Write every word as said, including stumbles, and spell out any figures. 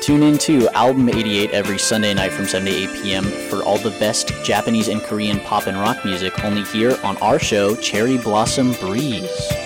Tune in to Album eighty-eight every Sunday night from seven to eight p.m. for all the best Japanese and Korean pop and rock music, only here on our show, Cherry Blossom Breeze.